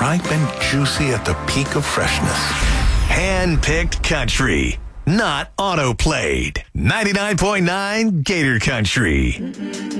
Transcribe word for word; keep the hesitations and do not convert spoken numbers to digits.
ripe and juicy at the peak of freshness. Hand-picked country, not auto-played. ninety-nine point nine Gator Country.